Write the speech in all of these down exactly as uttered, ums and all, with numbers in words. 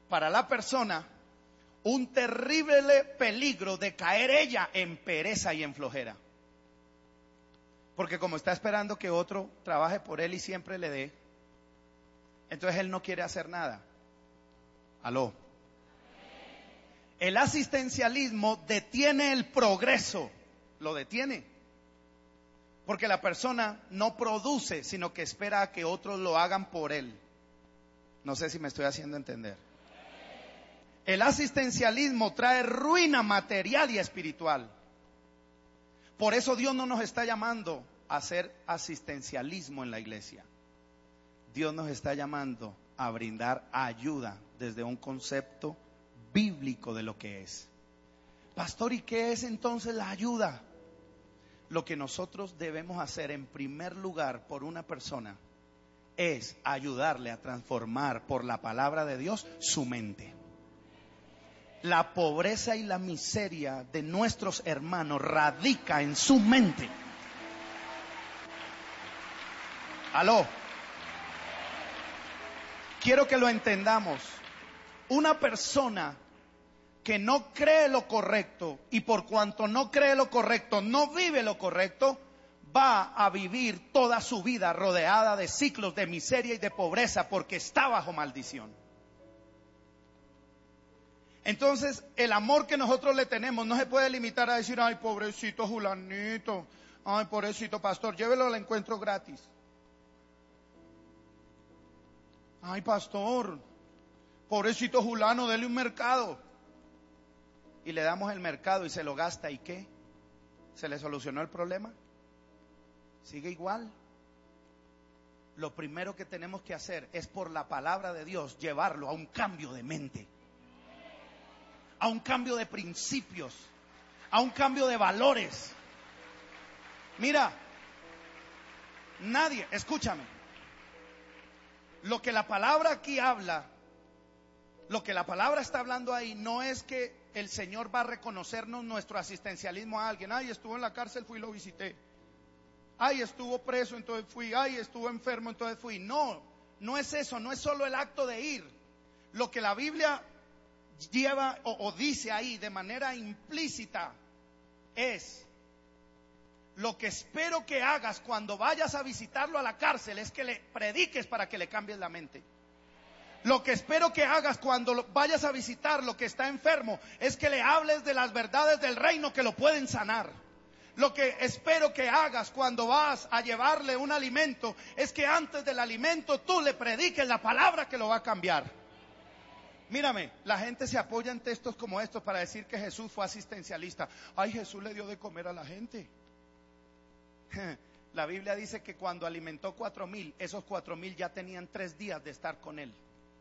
para la persona un terrible peligro de caer ella en pereza y en flojera. Porque como está esperando que otro trabaje por él y siempre le dé, entonces él no quiere hacer nada. Aló. El asistencialismo detiene el progreso, lo detiene. Porque la persona no produce, sino que espera a que otros lo hagan por él. No sé si me estoy haciendo entender. El asistencialismo trae ruina material y espiritual. Por eso Dios no nos está llamando a hacer asistencialismo en la iglesia. Dios nos está llamando a brindar ayuda desde un concepto bíblico de lo que es. Pastor, ¿y qué es entonces la ayuda? Lo que nosotros debemos hacer en primer lugar por una persona es ayudarle a transformar por la palabra de Dios su mente. La pobreza y la miseria de nuestros hermanos radica en su mente. Aló. Quiero que lo entendamos. Una persona que no cree lo correcto y por cuanto no cree lo correcto, no vive lo correcto, va a vivir toda su vida rodeada de ciclos de miseria y de pobreza porque está bajo maldición. Entonces, el amor que nosotros le tenemos no se puede limitar a decir, ay, pobrecito Julanito, ay, pobrecito pastor, llévelo al encuentro gratis. Ay, pastor, pobrecito Julano, dele un mercado. Y le damos el mercado y se lo gasta, ¿y qué? ¿Se le solucionó el problema? ¿Sigue igual? Lo primero que tenemos que hacer es por la palabra de Dios llevarlo a un cambio de mente, a un cambio de principios, a un cambio de valores. Mira, nadie, escúchame, lo que la palabra aquí habla, lo que la palabra está hablando ahí, no es que el Señor va a reconocernos nuestro asistencialismo a alguien. Ay, estuvo en la cárcel, fui y lo visité. Ay, estuvo preso, entonces fui. Ay, estuvo enfermo, entonces fui. No, no es eso, no es solo el acto de ir. Lo que la Biblia lleva o, o dice ahí de manera implícita es: lo que espero que hagas cuando vayas a visitarlo a la cárcel es que le prediques para que le cambies la mente. Lo que espero que hagas cuando vayas a visitar lo que está enfermo es que le hables de las verdades del reino que lo pueden sanar. Lo que espero que hagas cuando vas a llevarle un alimento es que antes del alimento tú le prediques la palabra que lo va a cambiar. Mírame, la gente se apoya en textos como estos para decir que Jesús fue asistencialista. Ay, Jesús le dio de comer a la gente. La Biblia dice que cuando alimentó cuatro mil, esos cuatro mil ya tenían tres días de estar con él.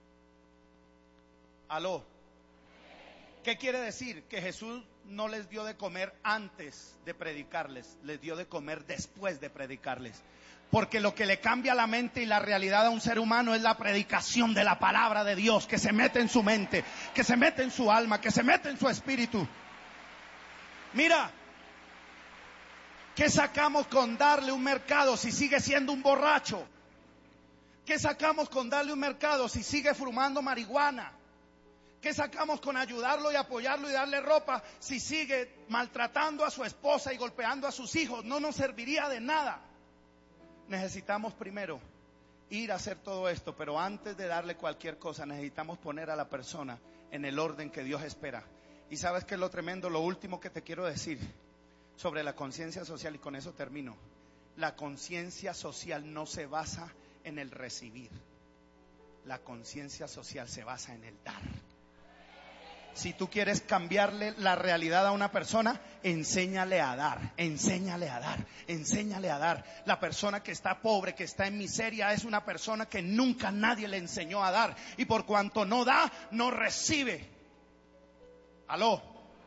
Aló. ¿Qué quiere decir? Que Jesús no les dio de comer antes de predicarles, les dio de comer después de predicarles. Porque lo que le cambia la mente y la realidad a un ser humano es la predicación de la palabra de Dios, que se mete en su mente, que se mete en su alma, que se mete en su espíritu. Mira, ¿qué sacamos con darle un mercado si sigue siendo un borracho? ¿Qué sacamos con darle un mercado si sigue fumando marihuana? ¿Qué sacamos con ayudarlo y apoyarlo y darle ropa si sigue maltratando a su esposa y golpeando a sus hijos? No nos serviría de nada. Necesitamos primero ir a hacer todo esto, pero antes de darle cualquier cosa necesitamos poner a la persona en el orden que Dios espera. Y ¿sabes qué es lo tremendo? Lo último que te quiero decir sobre la conciencia social, y con eso termino. La conciencia social no se basa en el recibir. La conciencia social se basa en el dar. Si tú quieres cambiarle la realidad a una persona, enséñale a dar, enséñale a dar, enséñale a dar. La persona que está pobre, que está en miseria, es una persona que nunca nadie le enseñó a dar. Y por cuanto no da, no recibe. Aló.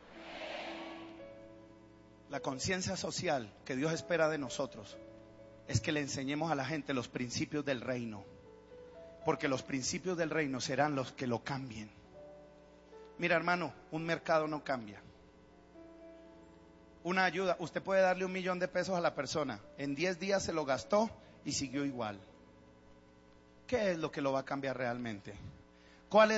La conciencia social que Dios espera de nosotros es que le enseñemos a la gente los principios del reino. Porque los principios del reino serán los que lo cambien. Mira, hermano, un mercado no cambia. Una ayuda, usted puede darle un millón de pesos a la persona, en diez días se lo gastó y siguió igual. ¿Qué es lo que lo va a cambiar realmente? ¿Cuál es